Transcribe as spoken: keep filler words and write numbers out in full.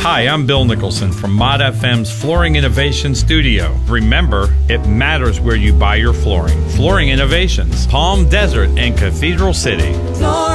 Hi, I'm Bill Nicholson from Mod F M's Flooring Innovation Studio. Remember, it matters where you buy your flooring. Flooring Innovations, Palm Desert and Cathedral City. Flooring